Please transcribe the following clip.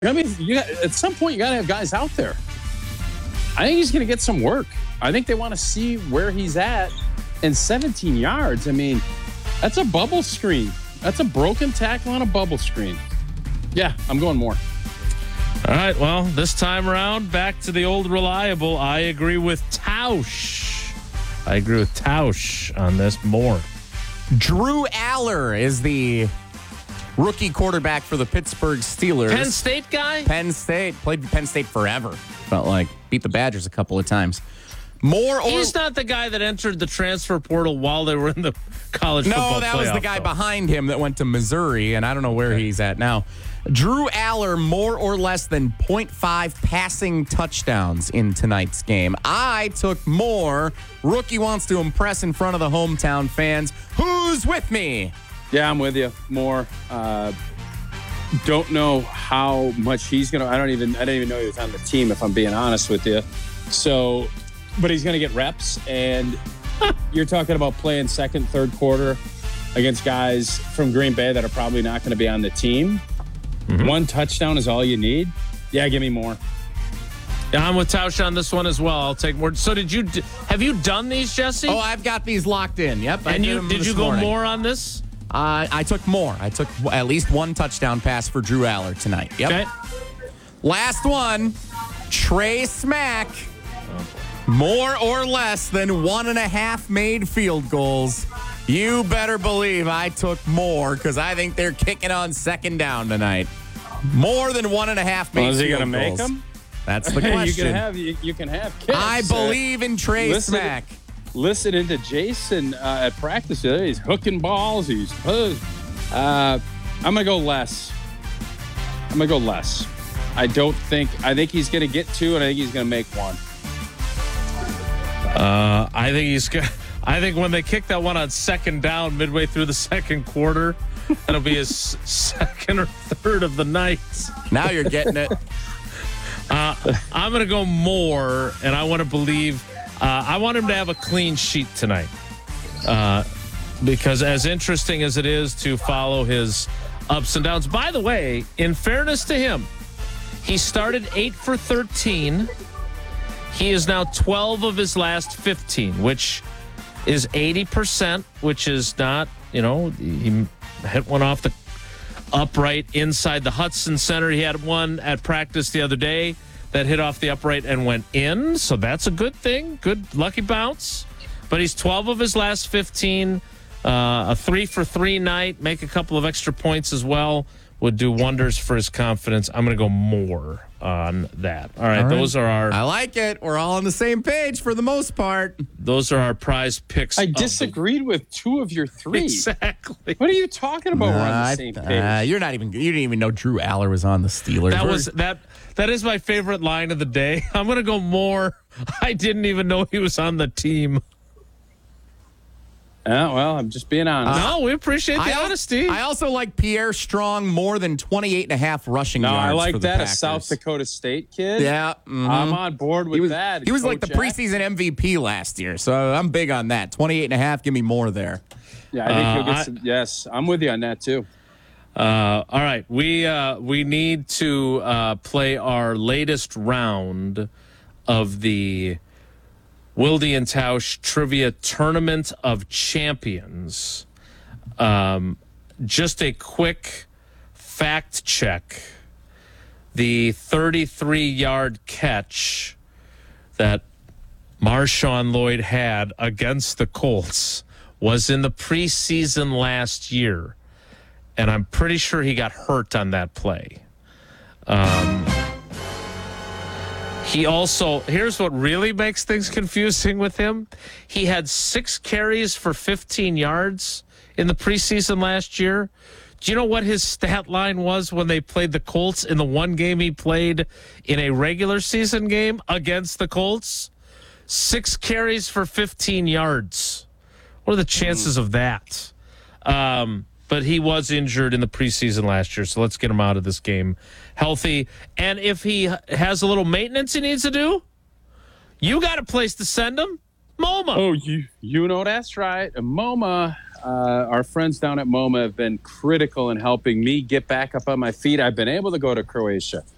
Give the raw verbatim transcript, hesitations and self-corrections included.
I mean, you got, at some point, you got to have guys out there. I think he's going to get some work. I think they want to see where he's at. And seventeen yards, I mean, that's a bubble screen. That's a broken tackle on a bubble screen. Yeah, I'm going more. All right, well, this time around, back to the old reliable. I agree with Tausch. I agree with Tausch on this more. Drew Aller is the rookie quarterback for the Pittsburgh Steelers. Penn State guy? Penn State. Played Penn State forever. Felt like beat the Badgers a couple of times. More or He's not the guy that entered the transfer portal while they were in the college football playoff. No, that was the guy though. behind him that went to Missouri, and I don't know where okay. he's at now. Drew Aller, more or less than point five passing touchdowns in tonight's game. I took more. Rookie wants to impress in front of the hometown fans. Who's with me? Yeah, I'm with you. More. Uh, don't know how much he's gonna. I don't even. I didn't even know he was on the team. If I'm being honest with you. So, but he's gonna get reps, and you're talking about playing second, third quarter against guys from Green Bay that are probably not going to be on the team. Mm-hmm. One touchdown is all you need. Yeah, give me more. Yeah, I'm with Tausch on this one as well. I'll take more. So, did you have you done these, Jesse? Oh, I've got these locked in. Yep. And you did you go morning. more on this? Uh, I took more. I took at least one touchdown pass for Drew Aller tonight. Yep. Okay. Last one, Trey Smack. More or less than one and a half made field goals. You better believe I took more because I think they're kicking on second down tonight. More than one and a half made well, is field he gonna goals. Make them? That's the question. you can have you, you can have kicks. I believe in Trey listen, Smack. Listening to Jason uh, at practice today, he's hooking balls. He's uh, I'm gonna go less. I'm gonna go less. I don't think. I think he's gonna get two, and I think he's gonna make one. Uh, I think he's good. I think when they kick that one on second down midway through the second quarter, that'll be his second or third of the night. Now you're getting it. uh, I'm going to go more, and I want to believe uh, I want him to have a clean sheet tonight. Uh, because as interesting as it is to follow his ups and downs, by the way, in fairness to him, he started eight for thirteen. He is now twelve of his last fifteen, which is eighty percent, which is not, you know, he hit one off the upright inside the Hudson Center. He had one at practice the other day that hit off the upright and went in. So that's a good thing. Good lucky bounce. But he's twelve of his last fifteen. Uh, a three for three night, make a couple of extra points as well, would do wonders for his confidence. I'm going to go more on that. All right, all right, those are our. I like it. We're all on the same page for the most part. Those are our prize picks. I disagreed the, with two of your three. Exactly. What are you talking about? Uh, We're on the same uh, page. you're not even. You didn't even know Drew Aller was on the Steelers. That We're, was that. That is my favorite line of the day. I'm going to go more. I didn't even know he was on the team. Yeah, well, I'm just being honest. Uh, no, we appreciate the I, honesty. I also like Pierre Strong more than twenty-eight and a half rushing no, yards. I like for the that. A Packers. South Dakota State kid. Yeah. Mm-hmm. I'm on board with he was, that. He was like the Coach preseason M V P last year, so I'm big on that. twenty-eight and a half, give me more there. Yeah, I think Uh, he'll get I- some. Yes, I'm with you on that too. Uh, all right, we uh, we need to uh, play our latest round of the Wilde and Tausch Trivia Tournament of Champions. Um, just a quick fact check: the thirty-three yard catch that Marshawn Lloyd had against the Colts was in the preseason last year. And I'm pretty sure he got hurt on that play. Um, he also, here's what really makes things confusing with him. He had six carries for fifteen yards in the preseason last year. Do you know what his stat line was when they played the Colts in the one game he played in a regular season game against the Colts? Six carries for fifteen yards. What are the chances mm. of that? Um, But he was injured in the preseason last year, so let's get him out of this game healthy. And if he has a little maintenance he needs to do, you got a place to send him. MoMA. Oh, you you know that's right. MoMA, uh, our friends down at MoMA have been critical in helping me get back up on my feet. I've been able to go to Croatia.